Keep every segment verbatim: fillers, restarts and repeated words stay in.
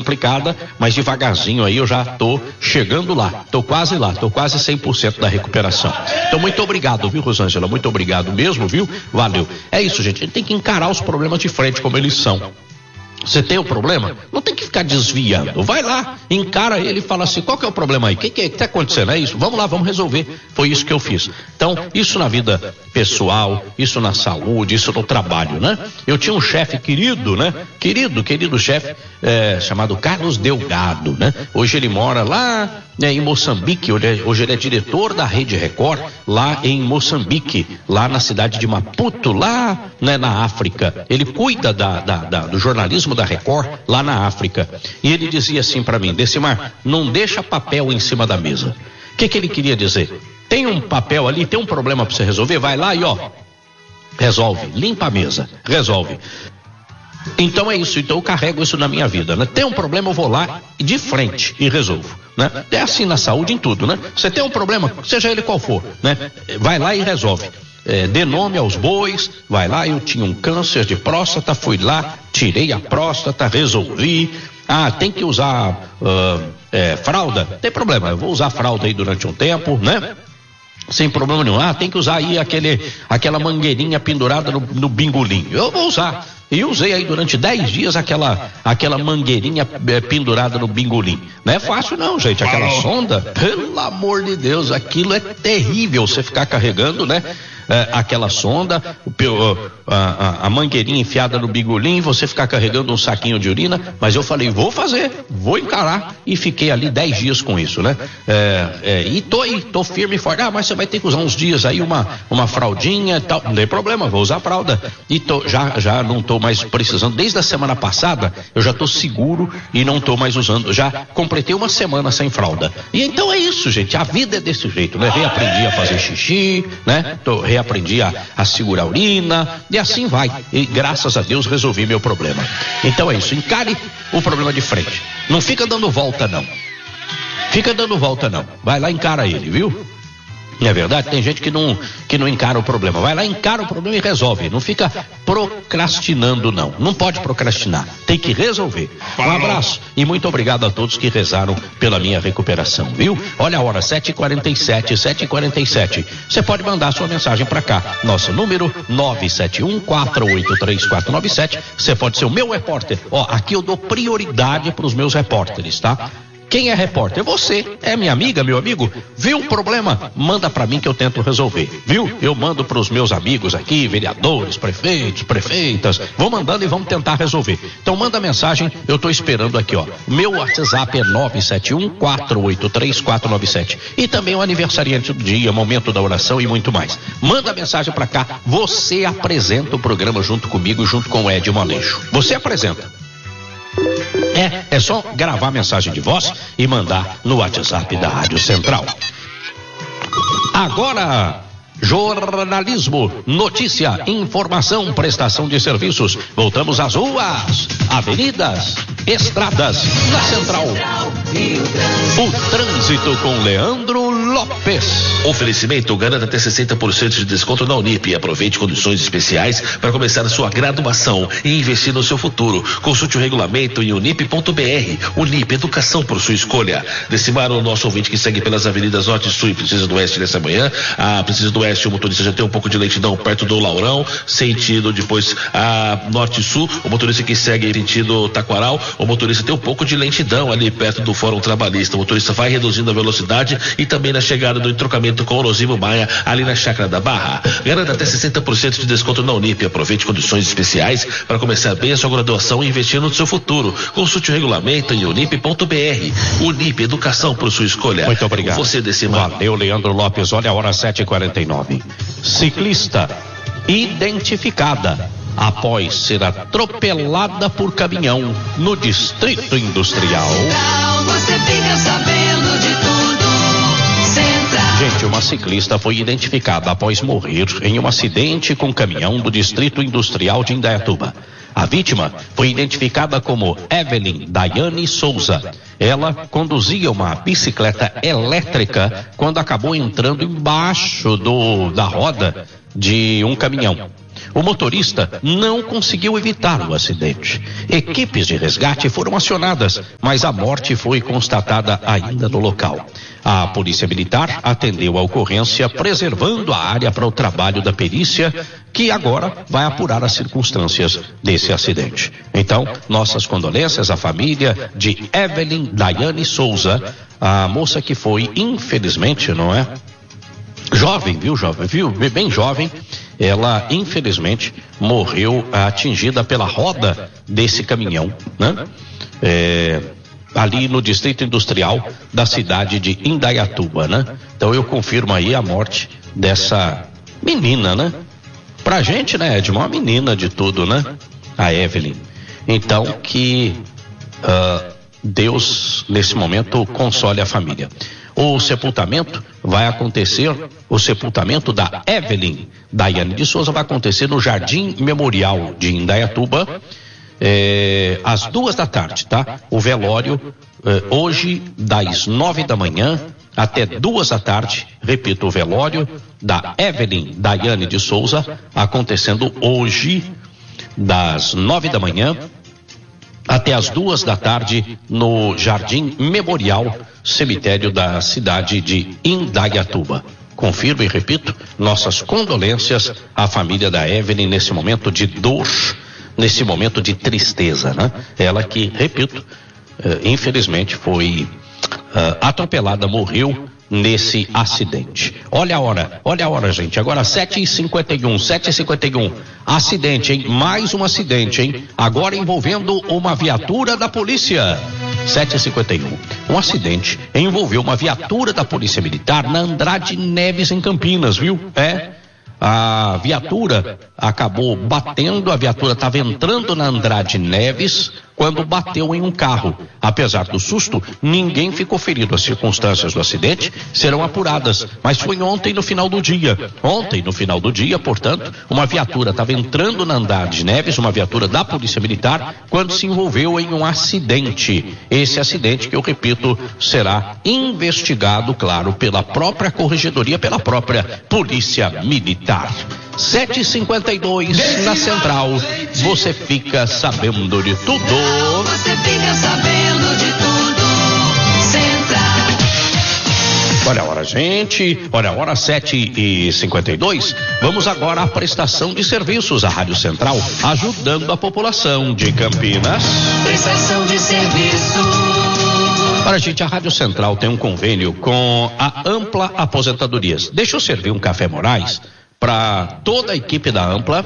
complicada, mas devagarzinho aí eu já tô chegando lá, tô quase lá, tô quase cem por cento da recuperação. Então muito obrigado, viu, Rosângela? Muito obrigado mesmo, viu? Valeu. É isso, gente, a gente tem que encarar os problemas de frente como eles são. Você tem o problema? Não tem que ficar desviando. Vai lá, encara ele e fala assim, qual que é o problema aí? O que que é que tá acontecendo? É isso? Vamos lá, vamos resolver. Foi isso que eu fiz. Então, isso na vida pessoal, isso na saúde, isso no trabalho, né? Eu tinha um chefe querido, né? Querido, querido chefe, é, chamado Carlos Delgado, né? Hoje ele mora lá, né, em Moçambique. Hoje, é, hoje ele é diretor da Rede Record, lá em Moçambique, lá na cidade de Maputo, lá, né, na África. Ele cuida da, da, da, do jornalismo da Record lá na África. E ele dizia assim para mim, Decimar, não deixa papel em cima da mesa. O que que ele queria dizer? Tem um papel ali, tem um problema para você resolver, vai lá e ó, resolve, limpa a mesa, resolve. Então é isso, então eu carrego isso na minha vida, né? Tem um problema, eu vou lá de frente e resolvo, né? É assim na saúde, em tudo, né? Você tem um problema, seja ele qual for, né? Vai lá e resolve. É, dê nome aos bois, vai lá, eu tinha um câncer de próstata, fui lá, tirei a próstata, resolvi. Ah, tem que usar uh, é, fralda? Tem problema, eu vou usar fralda aí durante um tempo, né? Sem problema nenhum. Ah, tem que usar aí aquele, aquela mangueirinha pendurada no, no bingolim. Eu vou usar. E usei aí durante dez dias aquela, aquela mangueirinha é, pendurada no bingolim. Não é fácil não, gente. Aquela sonda, pelo amor de Deus, aquilo é terrível você ficar carregando, né? É, aquela sonda, o, a, a, a mangueirinha enfiada no bingolim, você ficar carregando um saquinho de urina, mas eu falei, vou fazer, vou encarar, e fiquei ali dez dias com isso, né? É, é, e tô aí, tô firme e forte. Ah, mas você vai ter que usar uns dias aí uma, uma fraldinha e tal. Não tem problema, vou usar fralda. E tô, já, já não tô mais precisando, desde a semana passada, eu já tô seguro e não tô mais usando, já completei uma semana sem fralda. E então é isso, gente, a vida é desse jeito, né? Reaprendi a fazer xixi, né? Tô, reaprendi a, a segurar a urina, e assim vai. E graças a Deus resolvi meu problema. Então é isso, encare o problema de frente. Não fica dando volta, não. Fica dando volta, não. Vai lá e encara ele, viu? Não é verdade? Tem gente que não, que não encara o problema. Vai lá, encara o problema e resolve. Não fica procrastinando, não. Não pode procrastinar. Tem que resolver. Um abraço e muito obrigado a todos que rezaram pela minha recuperação, viu? Olha a hora, sete e quarenta e sete, sete e quarenta e sete. Você pode mandar sua mensagem para cá. Nosso número nove sete um, quatro oito três, quatro nove sete. Você pode ser o meu repórter. Ó, aqui eu dou prioridade para os meus repórteres, tá? Quem é repórter? Você, é minha amiga, meu amigo? Viu um problema? Manda pra mim que eu tento resolver, viu? Eu mando pros meus amigos aqui, vereadores, prefeitos, prefeitas, vou mandando e vamos tentar resolver. Então manda mensagem, eu tô esperando aqui, ó. Meu WhatsApp é nove sete um, quatro oito três, quatro nove sete. E também o aniversariante do dia, momento da oração e muito mais. Manda mensagem pra cá, você apresenta o programa junto comigo, junto com o Edmo Aleixo. Você apresenta. É, é só gravar mensagem de voz e mandar no WhatsApp da Rádio Central. Agora, jornalismo, notícia, informação, prestação de serviços. Voltamos às ruas, avenidas, estradas, na Central. O trânsito com Leandro Lopes. Oferecimento, garanta até sessenta por cento de desconto na Unip. Aproveite condições especiais para começar a sua graduação e investir no seu futuro. Consulte o regulamento em unip ponto br. Unip, educação por sua escolha. Decimar o nosso ouvinte que segue pelas avenidas Norte e Sul e Princesa do Oeste nessa manhã. A Princesa do Oeste, o motorista já tem um pouco de lentidão perto do Laurão, sentido depois a Norte e Sul. O motorista que segue sentido Taquaral, o motorista tem um pouco de lentidão ali perto do Fórum Trabalhista. O motorista vai reduzindo a velocidade e também na chegada do entrocamento com o Rosimo Maia, ali na Chácara da Barra. Garanta até sessenta por cento de desconto na Unip. Aproveite condições especiais para começar bem a sua graduação e investir no seu futuro. Consulte o regulamento em unip ponto br. Unip, educação por sua escolha. Muito obrigado. Você Decimar. Valeu, Leandro Lopes. Olha a hora, sete e quarenta e nove. Ciclista identificada após ser atropelada por caminhão no Distrito Industrial. Você fica sabendo de tudo. Gente, uma ciclista foi identificada após morrer em um acidente com caminhão do Distrito Industrial de Indaiatuba. A vítima foi identificada como Evelyn Daiane Souza. Ela conduzia uma bicicleta elétrica quando acabou entrando embaixo do, da roda de um caminhão. O motorista não conseguiu evitar o acidente. Equipes de resgate foram acionadas, mas a morte foi constatada ainda no local. A Polícia Militar atendeu a ocorrência, preservando a área para o trabalho da perícia, que agora vai apurar as circunstâncias desse acidente. Então, nossas condolências à família de Evelyn Daiane Souza, a moça que foi, infelizmente, não é? Jovem, viu, jovem, viu? Bem jovem, ela, infelizmente, morreu atingida pela roda desse caminhão, né? É... ali no distrito industrial da cidade de Indaiatuba, né? Então eu confirmo aí a morte dessa menina, né? Pra gente, né, Edmar, uma menina de tudo, né? A Evelyn. Então que uh, Deus, nesse momento, console a família. O sepultamento vai acontecer, o sepultamento da Evelyn Daiane de Souza vai acontecer no Jardim Memorial de Indaiatuba, É, às duas da tarde, tá? O velório é, hoje das nove da manhã até duas da tarde, repito, o velório da Evelyn Daiane de Souza acontecendo hoje das nove da manhã até as duas da tarde no Jardim Memorial, cemitério da cidade de Indaiatuba. Confirmo e repito, nossas condolências à família da Evelyn nesse momento de dor, nesse momento de tristeza, né? Ela que, repito, uh, infelizmente foi uh, atropelada, morreu nesse acidente. Olha a hora, olha a hora, gente. Agora sete e cinquenta e um, sete e cinquenta e um. Acidente, hein? Mais um acidente, hein? Agora envolvendo uma viatura da polícia. sete e cinquenta e um. Um acidente envolveu uma viatura da Polícia Militar na Andrade Neves, em Campinas, viu? É. A viatura acabou batendo, a viatura estava entrando na Andrade Neves quando bateu em um carro. Apesar do susto, ninguém ficou ferido. As circunstâncias do acidente serão apuradas, mas foi ontem no final do dia. Ontem no final do dia, portanto, uma viatura estava entrando na Andrade Neves, uma viatura da Polícia Militar, quando se envolveu em um acidente. Esse acidente, que eu repito, será investigado, claro, pela própria Corregedoria, pela própria Polícia Militar. sete e cinquenta e dois na Central. Você fica sabendo de tudo. Você fica sabendo de tudo. Central. Olha a hora, gente. Olha a hora, sete e cinquenta e dois. Vamos agora à prestação de serviços. A Rádio Central ajudando a população de Campinas. Prestação de serviço. Olha, gente, a Rádio Central tem um convênio com a Ampla Aposentadorias. Deixa eu servir um café Moraes para toda a equipe da Ampla.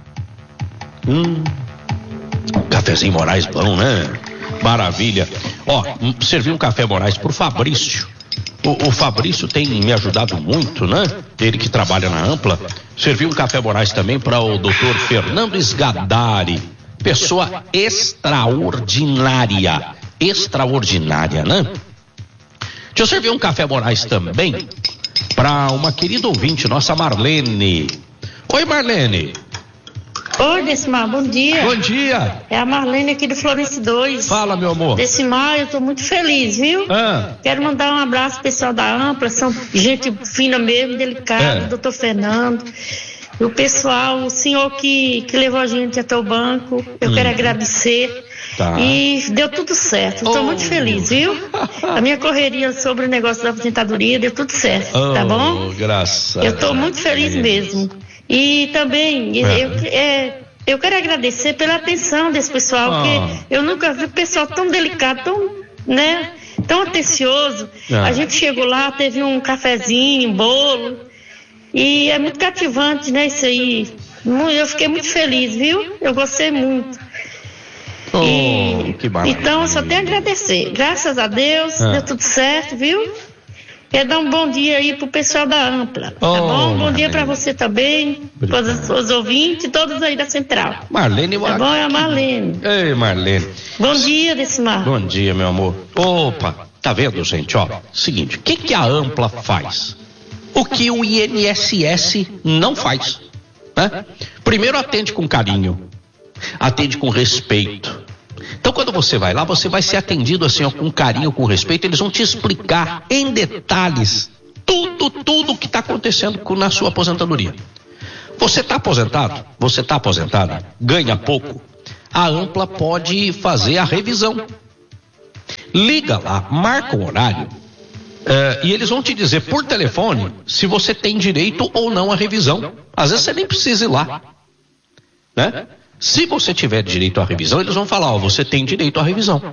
Hum, cafezinho Moraes bom, né? Maravilha. Ó, servir um café Moraes pro Fabrício. O, o Fabrício tem me ajudado muito, né? Ele que trabalha na Ampla. Servir um café Moraes também para o doutor Fernando Esgadari. Pessoa extraordinária. Extraordinária, né? Deixa eu servir um café Moraes também para uma querida ouvinte, nossa Marlene. Oi, Marlene. Oi, Decimar, bom dia. Bom dia. É a Marlene aqui do Florencio dois. Fala, meu amor. Decimar, eu tô muito feliz, viu? Ah. Quero mandar um abraço pro pessoal da Ampla, são gente fina mesmo, delicada, É. doutor Fernando. E o pessoal, o senhor que, que levou a gente até o banco, eu hum. quero agradecer. Tá. E deu tudo certo, estou oh. muito feliz, viu? A minha correria sobre o negócio da aposentadoria deu tudo certo, oh, tá bom? Graças. Eu estou muito feliz mesmo. E também, é. eu, é, eu quero agradecer pela atenção desse pessoal, oh. porque eu nunca vi o pessoal tão delicado, tão, né, tão atencioso. É. A gente chegou lá, teve um cafezinho, um bolo, e é muito cativante, né, isso aí. Eu fiquei muito feliz, viu? Eu gostei muito. Oh, e, que maravilha. Então eu só tenho a agradecer. Graças a Deus, ah. deu tudo certo, viu? Quero dar um bom dia aí pro pessoal da Ampla, oh, tá bom? Um bom Marlene. dia pra você também, para os, os ouvintes, todos aí da Central. Marlene, tá bom? É a Marlene. Ei, Marlene. Bom dia, Decimar. Bom dia, meu amor. Opa, tá vendo, gente? Ó, seguinte, o que que a Ampla faz? O que o I N S S não faz, né? Primeiro, atende com carinho. Atende com respeito. Então, quando você vai lá, você vai ser atendido assim, ó, com carinho, com respeito. Eles vão te explicar em detalhes tudo, tudo que está acontecendo com, na sua aposentadoria. Você está aposentado? Você está aposentado? Ganha pouco? A Ampla pode fazer a revisão. Liga lá, marca o horário uh, e eles vão te dizer por telefone se você tem direito ou não à revisão. Às vezes você nem precisa ir lá, né? Se você tiver direito à revisão, eles vão falar, ó, você tem direito à revisão.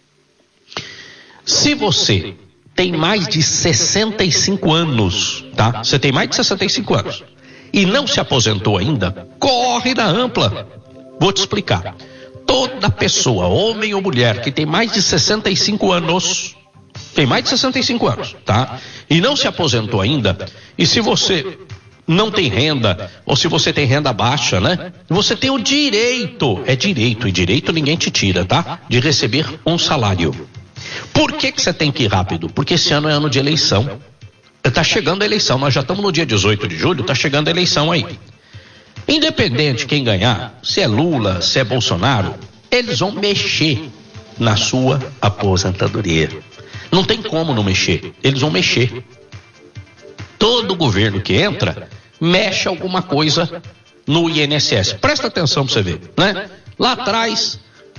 Se você tem mais de sessenta e cinco anos, tá? Você tem mais de sessenta e cinco anos e não se aposentou ainda, corre na Ampla. Vou te explicar. Toda pessoa, homem ou mulher, que tem mais de sessenta e cinco anos, tem mais de sessenta e cinco anos, tá? E não se aposentou ainda, e se você não tem renda, ou se você tem renda baixa, né? Você tem o direito, é direito, e direito ninguém te tira, tá? De receber um salário. Por que que você tem que ir rápido? Porque esse ano é ano de eleição. Tá chegando a eleição, nós já estamos no dia dezoito de julho, tá chegando a eleição aí. Independente de quem ganhar, se é Lula, se é Bolsonaro, eles vão mexer na sua aposentadoria. Não tem como não mexer, eles vão mexer. Todo governo que entra, mexe alguma coisa no I N S S. Presta atenção pra você ver, né? Lá atrás,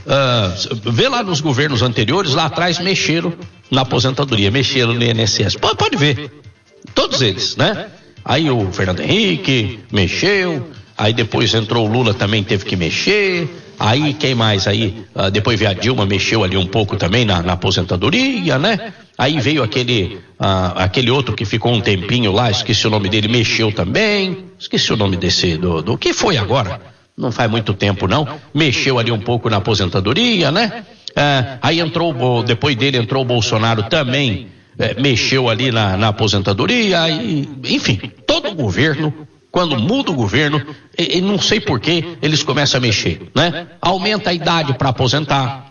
uh, vê lá nos governos anteriores, lá atrás mexeram na aposentadoria, mexeram no I N S S. Pode, pode ver, todos eles, né? Aí o Fernando Henrique mexeu, aí depois entrou o Lula, também teve que mexer, aí quem mais aí, uh, depois veio a Dilma, mexeu ali um pouco também na, na aposentadoria, né? Aí veio aquele, uh, aquele outro que ficou um tempinho lá, esqueci o nome dele, mexeu também, esqueci o nome desse, do, do que foi agora, não faz muito tempo não, mexeu ali um pouco na aposentadoria, né? Uh, aí entrou, depois dele entrou o Bolsonaro também, uh, mexeu ali na, na aposentadoria, e, enfim, todo governo, quando muda o governo, e, e não sei por que eles começam a mexer, né? Aumenta a idade para aposentar,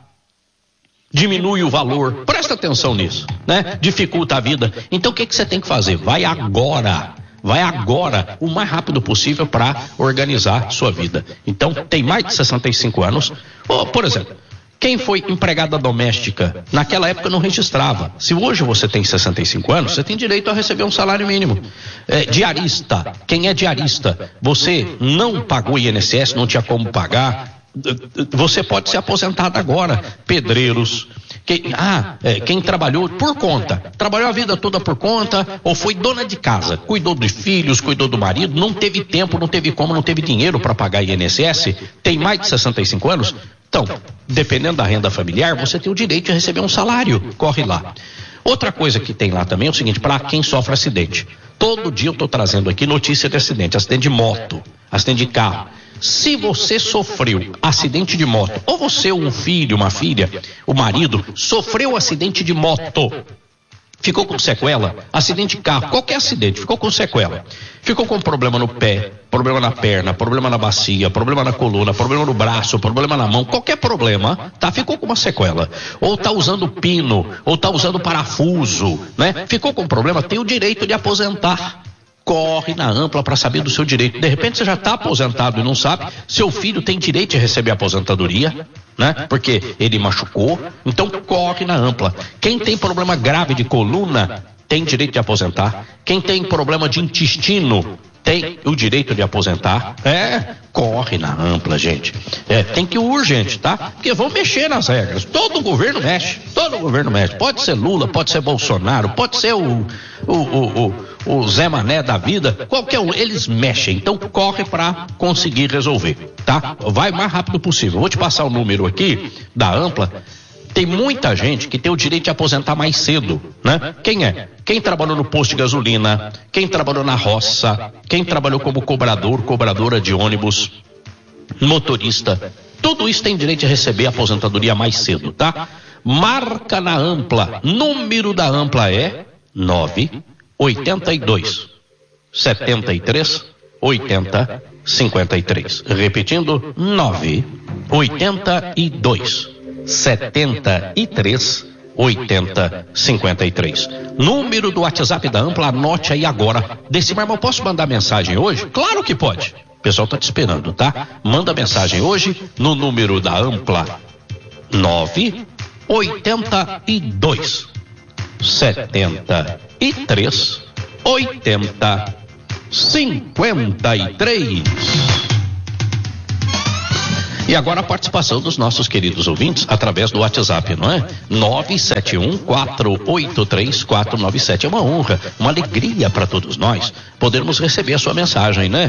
diminui o valor, presta atenção nisso, né? Dificulta a vida. Então o que que você tem que fazer? Vai agora, vai agora, o mais rápido possível para organizar sua vida. Então tem mais de sessenta e cinco anos, ou, por exemplo, quem foi empregada doméstica, naquela época não registrava. Se hoje você tem sessenta e cinco anos, você tem direito a receber um salário mínimo. É, diarista, quem é diarista, você não pagou I N S S, não tinha como pagar, você pode ser aposentado agora. Pedreiros, quem, ah, é, quem trabalhou por conta, trabalhou a vida toda por conta, ou foi dona de casa, cuidou dos filhos, cuidou do marido, não teve tempo, não teve como, não teve dinheiro para pagar I N S S, tem mais de sessenta e cinco anos, então, dependendo da renda familiar, você tem o direito de receber um salário, corre lá. Outra coisa que tem lá também é o seguinte, para quem sofre acidente, todo dia eu estou trazendo aqui notícia de acidente, acidente de moto, acidente de carro. Se você sofreu acidente de moto, ou você, um filho, uma filha, o marido, sofreu acidente de moto, ficou com sequela, acidente de carro, qualquer acidente, ficou com sequela, ficou com problema no pé, problema na perna, problema na bacia, problema na coluna, problema no braço, problema na mão, qualquer problema, tá? Ficou com uma sequela, ou tá usando pino, ou tá usando parafuso, né? Ficou com problema, tem o direito de aposentar. Corre na Ampla para saber do seu direito. De repente você já está aposentado e não sabe, seu filho tem direito de receber aposentadoria, né? Porque ele machucou, então corre na Ampla. Quem tem problema grave de coluna tem direito de aposentar. Quem tem problema de intestino tem o direito de aposentar. É, corre na Ampla, gente. É, tem que ir urgente, tá? Porque vão mexer nas regras. Todo governo mexe, todo governo mexe. Pode ser Lula, pode ser Bolsonaro, pode ser o, o, o, o, o Zé Mané da vida, qualquer um, eles mexem. Então corre para conseguir resolver, tá? Vai o mais rápido possível. Vou te passar o número aqui da Ampla. Tem muita gente que tem o direito de aposentar mais cedo, né? Quem é? Quem trabalhou no posto de gasolina, quem trabalhou na roça, quem trabalhou como cobrador, cobradora de ônibus, motorista, tudo isso tem direito de receber a aposentadoria mais cedo, tá? Marca na Ampla, número da Ampla é nove oitenta e dois, setenta e três, oitenta, cinquenta e três. Repetindo, nove oitenta e dois, setenta e três, oitenta, cinquenta e três. Número do WhatsApp da Ampla, anote aí agora. Decimar, irmão, posso mandar mensagem hoje? Claro que pode. O pessoal tá te esperando, tá? Manda mensagem hoje no número da Ampla, nove oitenta e dois, setenta e três, oitenta, cinquenta e três. E agora a participação dos nossos queridos ouvintes através do WhatsApp, não é? nove sete um, quatro oito três, quatro nove sete. É uma honra, uma alegria para todos nós podermos receber a sua mensagem, né?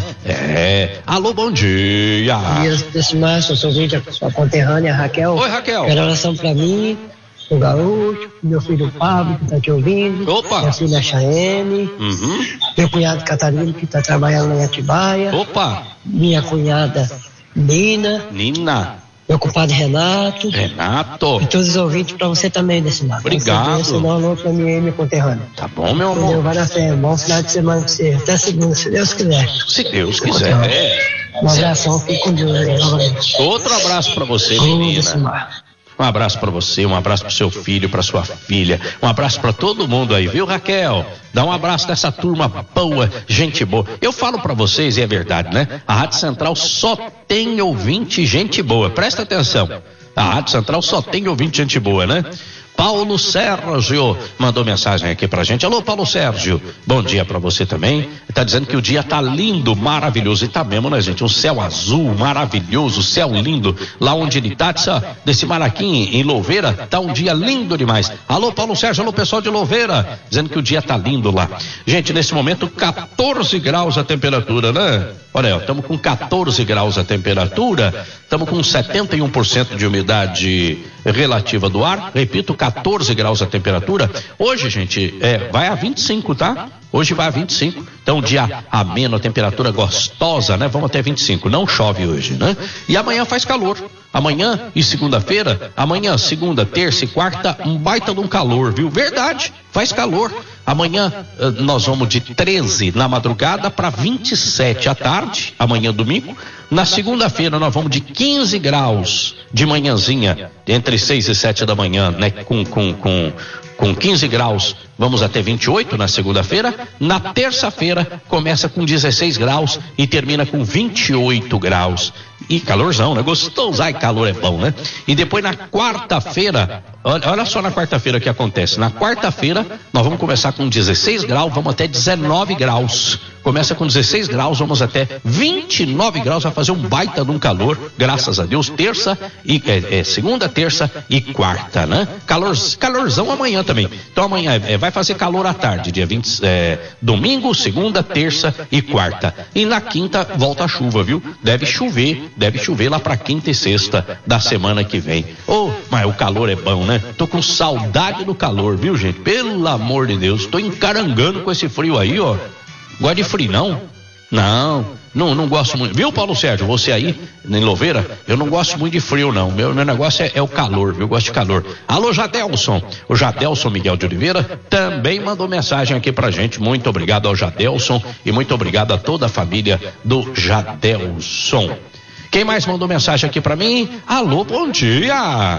É. Alô, bom dia. Bom dia, Decimar, sou seu vídeo, sua conterrânea Raquel. Oi, Raquel. Quero oração para mim, o Gaúcho, meu filho Pablo, que está te ouvindo. Opa. Minha filha Chaene. Uhum. Meu cunhado Catarino, que está trabalhando em Atibaia. Opa. Minha cunhada Nina. Nina. Meu compadre Renato. Renato. E todos os ouvintes para você também, Decimar. Obrigado. Esse não alô para mim e meu conterrâneo. Tá bom, meu amor. Entendeu? Vai na fé. Bom final de semana para você. Até segunda, se Deus quiser. Se Deus quiser. É. Um abração, fique com Deus aí novamente. Outro abraço para você, menina. Um abraço para você, um abraço para seu filho, para sua filha, um abraço para todo mundo aí, viu, Raquel? Dá um abraço dessa turma boa, gente boa. Eu falo para vocês, e é verdade, né? A Rádio Central só tem ouvinte gente boa, presta atenção. A Rádio Central só tem ouvinte gente boa, né? Paulo Sérgio mandou mensagem aqui pra gente. Alô, Paulo Sérgio, bom dia pra você também. Tá dizendo que o dia tá lindo, maravilhoso. E tá mesmo, né, gente? Um céu azul, maravilhoso, céu lindo. Lá onde ele tá, desse mar aqui em Louveira, tá um dia lindo demais. Alô, Paulo Sérgio, alô, pessoal de Louveira, dizendo que o dia tá lindo lá. Gente, nesse momento, catorze graus a temperatura, né? Olha, estamos com catorze graus a temperatura, estamos com setenta e um por cento de umidade relativa do ar. Repito, catorze graus a temperatura. Hoje, gente, é, vai a vinte e cinco, tá? Hoje vai a vinte e cinco. Então, dia ameno, temperatura gostosa, né? Vamos até vinte e cinco. Não chove hoje, né? E amanhã faz calor. Amanhã e segunda-feira, amanhã, segunda, terça e quarta, um baita de um calor, viu? Verdade, faz calor. Amanhã nós vamos de treze na madrugada para vinte e sete à tarde, amanhã domingo. Na segunda-feira nós vamos de quinze graus de manhãzinha, entre seis e sete da manhã, né? Com, com, com, com quinze graus, vamos até vinte e oito na segunda-feira. Na terça-feira começa com dezesseis graus e termina com vinte e oito graus. E calorzão, né? Gostoso. Ai, calor é bom, né? E depois na quarta-feira, olha, olha só na quarta-feira o que acontece. Na quarta-feira nós vamos começar com dezesseis graus, vamos até dezenove graus. Começa com dezesseis graus, vamos até vinte e nove graus, vai fazer um baita de um calor, graças a Deus. Terça e é, é, segunda, terça e quarta, né? Calor, calorzão amanhã também. Então amanhã é, vai fazer calor à tarde, dia vinte, é, domingo, segunda, terça e quarta. E na quinta volta a chuva, viu? Deve chover, deve chover lá pra quinta e sexta da semana que vem. Oh, mas o calor é bom, né? Tô com saudade do calor, viu, gente? Pelo amor de Deus, tô encarangando com esse frio aí, ó. Gosta de frio, não? Não, não, não gosto muito. Viu, Paulo Sérgio, você aí em Louveira? Eu não gosto muito de frio, não. Meu, meu negócio é, é o calor, viu? Eu gosto de calor. Alô, Jadelson. O Jadelson Miguel de Oliveira também mandou mensagem aqui pra gente. Muito obrigado ao Jadelson e muito obrigado a toda a família do Jadelson. Quem mais mandou mensagem aqui pra mim? Alô, bom dia.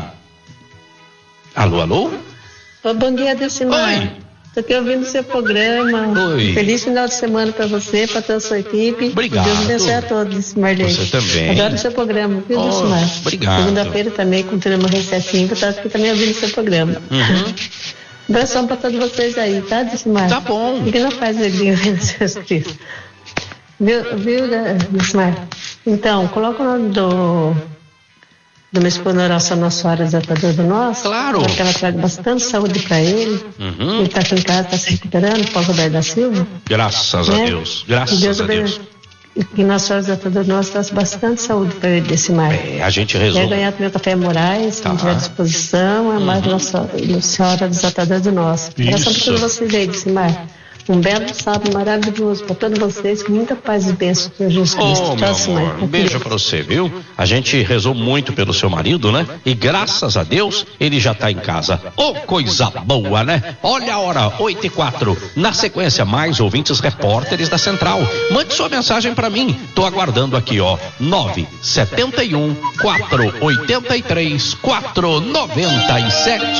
Alô, alô? Oh, bom dia, Decimar. Oi. Estou aqui ouvindo o seu programa. Oi. Feliz final de semana para você, para toda a sua equipe. Obrigado. Deus abençoe a todos, Decimar Leite. Você também. Adoro o seu programa, viu, Oh, Decimar? obrigado. Segunda-feira também, com o meu recessinho, vou estar aqui também ouvindo o seu programa. Uhum. Abração para todos vocês aí, tá, Decimar? Tá bom. O que não faz ele ouvindo seus Cristo? Viu, viu, Decimar? Então, coloca o nome do... do meu esposo na oração Nossa Senhora Desatador do Nosso. Claro. Porque ela traz bastante saúde para ele. Uhum. Ele está aqui em casa, está se recuperando, Paulo Roberto da Silva. Graças né? a Deus. Graças Deus a Deus. E que Nossa Senhora Desatador do Nosso traz bastante saúde para ele desse mar. É, a gente Quer resolve. ganhar também o Café Moraes, Tá. quem tiver à disposição, é mais Nossa, Nossa Senhora Desatador do Nosso. Oração para todos vocês aí desse mar. Um belo sábado maravilhoso para todos vocês, com muita paz e bênção por Jesus Cristo. Ô, meu amor, um beijo pra você, viu? A gente rezou muito pelo seu marido, né? E graças a Deus, ele já tá em casa. Ô, coisa boa, né? Olha a hora, oito e quatro. Na sequência, mais ouvintes repórteres da Central. Mande sua mensagem pra mim. Tô aguardando aqui, ó. nove sete um, quatro oito três, quatro nove sete.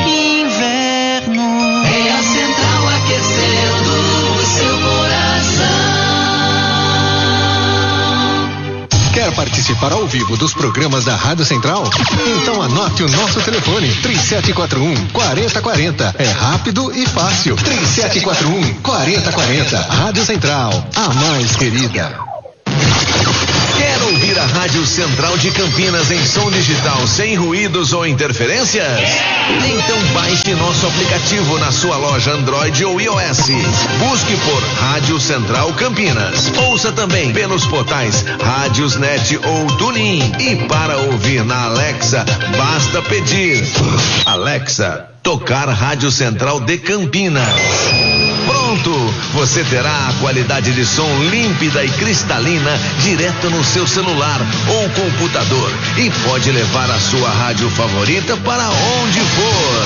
Inverno é a Central aquecendo o seu coração. Quer participar ao vivo dos programas da Rádio Central? Então anote o nosso telefone, três sete quatro um, quatro zero quatro zero. É rápido e fácil. três sete quatro um, quatro zero quatro zero. Rádio Central, a mais querida. Quer ouvir a Rádio Central de Campinas em som digital sem ruídos ou interferências? Então baixe nosso aplicativo na sua loja Android ou iOS. Busque por Rádio Central Campinas. Ouça também pelos portais Rádiosnet ou TuneIn. E para ouvir na Alexa, basta pedir: Alexa, tocar Rádio Central de Campinas. Pronto! Você terá a qualidade de som límpida e cristalina direto no seu celular ou computador e pode levar a sua rádio favorita para onde for.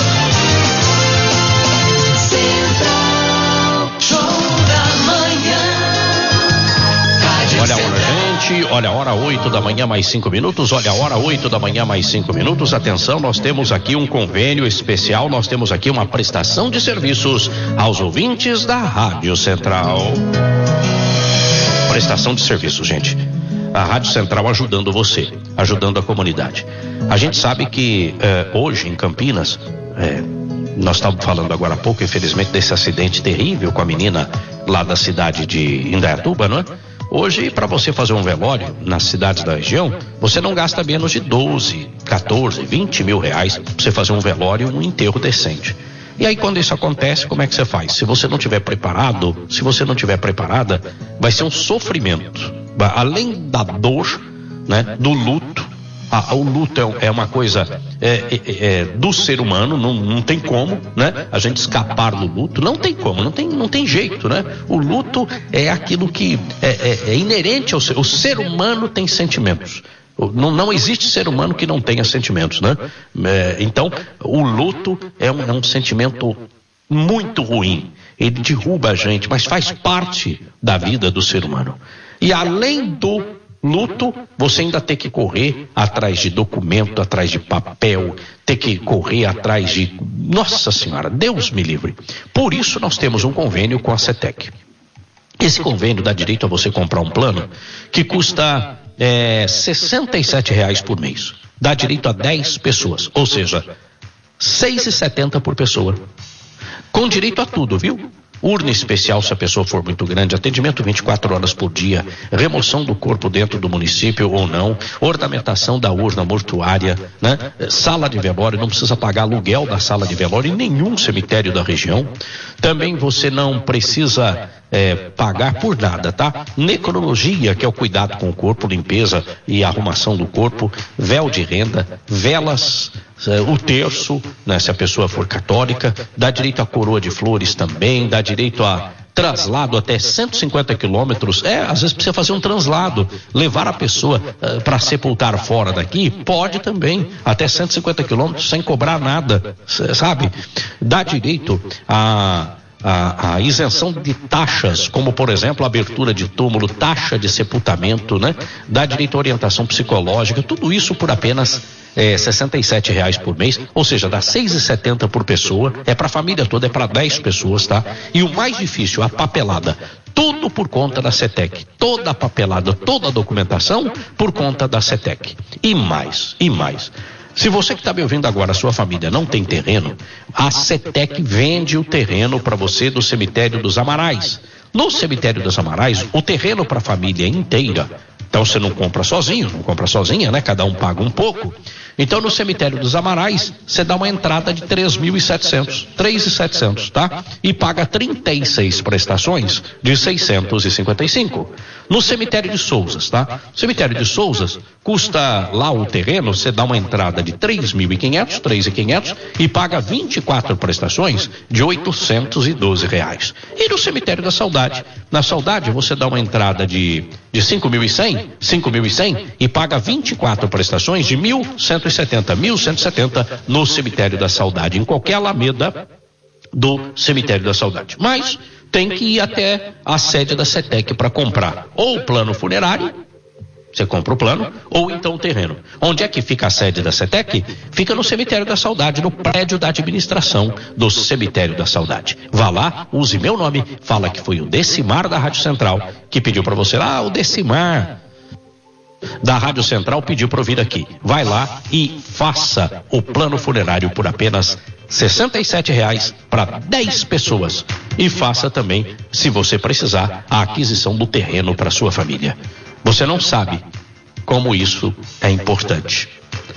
Central Show da Manhã. Olha a hora, gente. Olha a hora, oito da manhã, mais cinco minutos. Olha a hora, oito da manhã, mais cinco minutos. Atenção, nós temos aqui um convênio especial. Nós temos aqui uma prestação de serviços aos ouvintes da Rádio Central. Prestação de serviços, gente. A Rádio Central ajudando você, ajudando a comunidade. A gente sabe que eh, hoje em Campinas, eh, nós estávamos falando agora há pouco, infelizmente, desse acidente terrível com a menina lá da cidade de Indaiatuba, não é? Hoje, para você fazer um velório nas cidades da região, você não gasta menos de doze, quatorze, vinte mil reais para você fazer um velório e um enterro decente. E aí, quando isso acontece, como é que você faz? Se você não tiver preparado, se você não tiver preparada, vai ser um sofrimento. Além da dor, né, do luto. Ah, o luto é, é uma coisa é, é, é, do ser humano, não, não tem como, né? A gente escapar do luto, não tem como, não tem, não tem jeito, né? O luto é aquilo que é, é, é inerente ao ser. O ser humano tem sentimentos. Não, não existe ser humano que não tenha sentimentos, né? É, então, o luto é um, é um sentimento muito ruim. Ele derruba a gente, mas faz parte da vida do ser humano. E além do luto, você ainda tem que correr atrás de documento, atrás de papel, ter que correr atrás de... Nossa Senhora, Deus me livre. Por isso nós temos um convênio com a CETEC. Esse convênio dá direito a você comprar um plano que custa é, sessenta e sete reais por mês. Dá direito a dez pessoas, ou seja, seis reais e setenta centavos por pessoa. Com direito a tudo, viu? Urna especial se a pessoa for muito grande, atendimento vinte e quatro horas por dia, remoção do corpo dentro do município ou não, ornamentação da urna mortuária, né? Sala de velório, não precisa pagar aluguel da sala de velório em nenhum cemitério da região. Também você não precisa é, pagar por nada, tá? Necrologia, que é o cuidado com o corpo, limpeza e arrumação do corpo, véu de renda, velas, o terço, né, se a pessoa for católica, dá direito a coroa de flores também, dá direito a traslado até cento e cinquenta quilômetros. É, às vezes precisa fazer um translado, levar a pessoa uh, para sepultar fora daqui, pode também, até cento e cinquenta quilômetros sem cobrar nada, sabe? Dá direito a A, a isenção de taxas, como por exemplo a abertura de túmulo, taxa de sepultamento, né? Dá direito a orientação psicológica, tudo isso por apenas é, sessenta e sete reais por mês, ou seja, dá seis reais e setenta centavos por pessoa, é para a família toda, é para dez pessoas, tá? E o mais difícil, a papelada, tudo por conta da CETEC, toda a papelada, toda a documentação por conta da CETEC. E mais, e mais. Se você que está me ouvindo agora, a sua família não tem terreno, a CETEC vende o terreno para você do cemitério dos Amarais. No cemitério dos Amarais, o terreno para a família inteira. Então você não compra sozinho, não compra sozinha, né? Cada um paga um pouco. Então no cemitério dos Amarais, você dá uma entrada de três mil e setecentos, três mil e setecentos, tá? E paga trinta e seis prestações de seiscentos e cinquenta e cinco. No cemitério de Souzas, tá? O cemitério de Souzas custa lá o terreno, você dá uma entrada de três mil e quinhentos, três mil e quinhentos e paga vinte e quatro prestações de oitocentos e doze reais. E no cemitério da Saudade, na Saudade você dá uma entrada de de cinco mil e cem, cinco mil e cem e paga vinte e quatro prestações de mil cento e setenta, mil cento e setenta no cemitério da Saudade, em qualquer alameda do cemitério da Saudade. Mas tem que ir até a sede da CETEC para comprar ou o plano funerário, você compra o plano, ou então o terreno. Onde é que fica a sede da CETEC? Fica no cemitério da Saudade, no prédio da administração do cemitério da Saudade. Vá lá, use meu nome, fala que foi o Decimar da Rádio Central que pediu para você. Ah, o Decimar. da Rádio Central pediu para eu vir aqui. Vai lá e faça o plano funerário por apenas sessenta e sete reais para dez pessoas. E faça também, se você precisar, a aquisição do terreno para sua família. Você não sabe como isso é importante.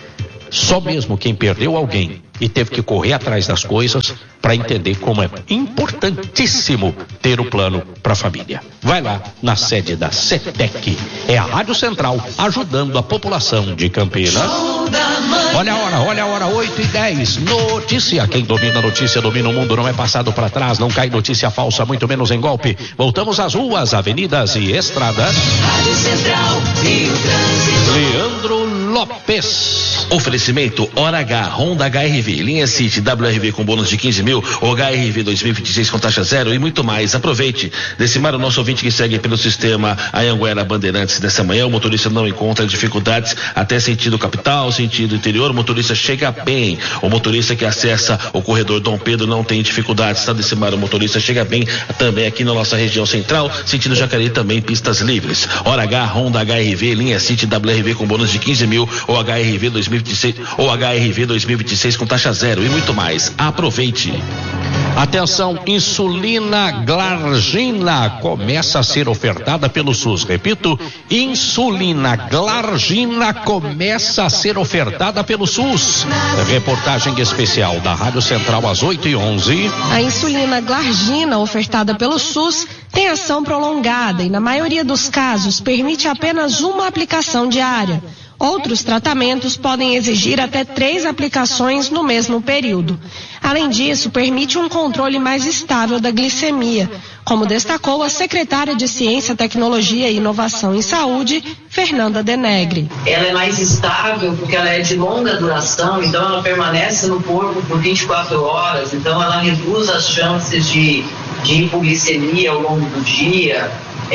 Só mesmo quem perdeu alguém e teve que correr atrás das coisas para entender como é importantíssimo ter o plano para a família. Vai lá na sede da CETEC. É a Rádio Central ajudando a população de Campinas. Olha a hora, olha a hora, oito e dez. Notícia. Quem domina a notícia domina o mundo, não é passado para trás, não cai notícia falsa, muito menos em golpe. Voltamos às ruas, avenidas e estradas. Rádio Central e o trânsito. Leandro Lopes. Oferecimento Hora H, Honda H R V, linha City, W R V com bônus de quinze mil, ou H R V dois mil e vinte e seis com taxa zero e muito mais. Aproveite. Decimar o nosso ouvinte que segue pelo sistema Anhanguera Bandeirantes dessa manhã. O motorista não encontra dificuldades até sentido capital, sentido interior. O motorista chega bem. O motorista que acessa o corredor Dom Pedro não tem dificuldades, tá? Decimar o motorista chega bem também aqui na nossa região central, sentido Jacareí também, pistas livres. Hora H, Honda H R V, linha City, W R V com bônus de quinze mil, ou H R V dois mil e vinte e seis, ou H R V dois mil e vinte e seis com taxa zero e muito mais. Aproveite. Atenção, insulina Glargina começa a ser ofertada pelo SUS. Repito, insulina Glargina começa a ser ofertada pelo SUS. Reportagem especial da Rádio Central às oito e onze. A insulina Glargina ofertada pelo SUS tem ação prolongada e na maioria dos casos permite apenas uma aplicação diária. Outros tratamentos podem exigir até três aplicações no mesmo período. Além disso, permite um controle mais estável da glicemia, como destacou a secretária de Ciência, Tecnologia e Inovação em Saúde, Fernanda Denegre. Ela é mais estável porque ela é de longa duração, então ela permanece no corpo por vinte e quatro horas, então ela reduz as chances de, de hipoglicemia ao longo do dia.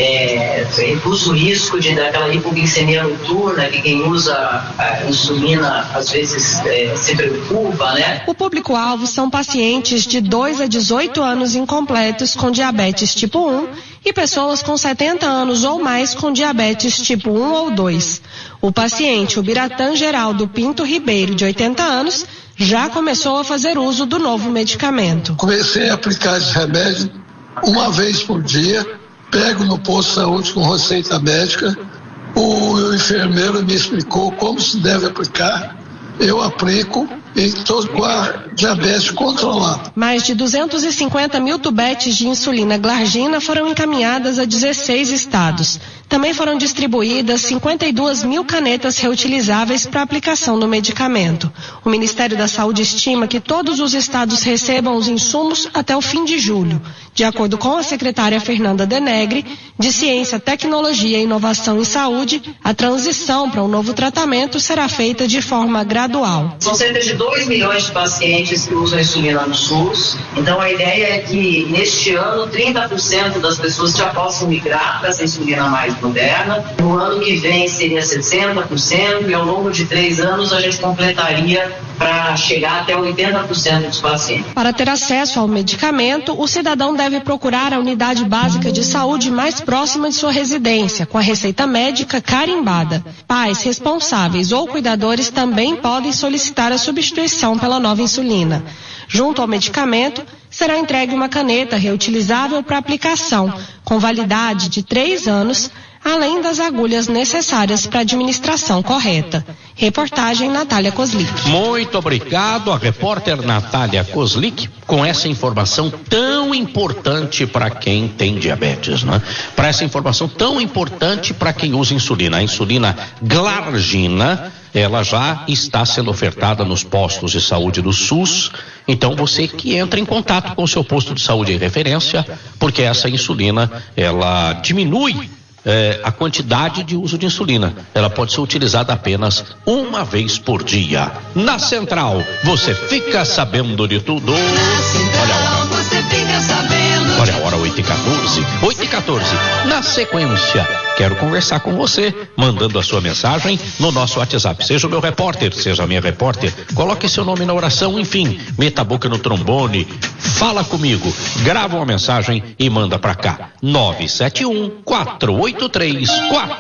É, reduz o risco de daquela hipoglicemia noturna que quem usa a insulina às vezes é, se preocupa, né? O público-alvo são pacientes de dois a dezoito anos incompletos com diabetes tipo um e pessoas com setenta anos ou mais com diabetes tipo um ou dois. O paciente, o Biratã Geraldo Pinto Ribeiro, de oitenta anos, já começou a fazer uso do novo medicamento. Comecei a aplicar esse remédio uma vez por dia. Pego no posto de saúde com receita médica, o enfermeiro me explicou como se deve aplicar, eu aplico e estou com a diabetes controlada. Mais de duzentos e cinquenta mil tubetes de insulina Glargina foram encaminhadas a dezesseis estados. Também foram distribuídas cinquenta e duas mil canetas reutilizáveis para aplicação do medicamento. O Ministério da Saúde estima que todos os estados recebam os insumos até o fim de julho. De acordo com a secretária Fernanda Denegre, de Ciência, Tecnologia e Inovação em Saúde, a transição para um novo tratamento será feita de forma gradual. São cerca de dois milhões de pacientes que usam insulina no SUS, então a ideia é que neste ano trinta por cento das pessoas já possam migrar para essa insulina mais moderna. No ano que vem seria sessenta por cento e ao longo de três anos a gente completaria para chegar até oitenta por cento dos pacientes. Para ter acesso ao medicamento, o cidadão deve procurar a unidade básica de saúde mais próxima de sua residência, com a receita médica carimbada. Pais, responsáveis ou cuidadores também podem solicitar a substituição pela nova insulina. Junto ao medicamento, será entregue uma caneta reutilizável para aplicação, com validade de três anos, além das agulhas necessárias para a administração correta. Reportagem Natália Kozlik. Muito obrigado a repórter Natália Kozlik com essa informação tão importante para quem tem diabetes, né? Para essa informação tão importante para quem usa insulina. A insulina Glargina, ela já está sendo ofertada nos postos de saúde do SUS. Então você que entra em contato com o seu posto de saúde em referência, porque essa insulina, ela diminui É, a quantidade de uso de insulina. Ela pode ser utilizada apenas uma vez por dia. Na Central, você fica sabendo de tudo. Olha a hora. Você fica sabendo. Olha a hora, oito e quatorze. oito e quatorze. Na sequência, quero conversar com você, mandando a sua mensagem no nosso WhatsApp. Seja o meu repórter, seja a minha repórter. Coloque seu nome na oração, enfim, meta a boca no trombone. Fala comigo, grava uma mensagem e manda pra cá. nove sete um, quatro oito três, quatro